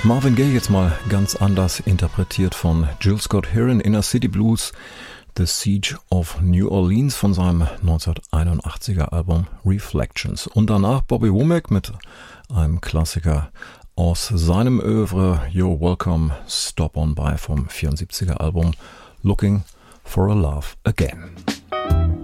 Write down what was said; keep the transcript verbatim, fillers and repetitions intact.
Marvin Gaye jetzt mal ganz anders interpretiert von Jill Scott-Heron, Inner City Blues, The Siege of New Orleans von seinem neunzehnhunderteinundachtziger Album Reflections. Und danach Bobby Womack mit einem Klassiker aus seinem Oeuvre You're Welcome, Stop On By vom vierundsiebziger Album Looking for a Love Again.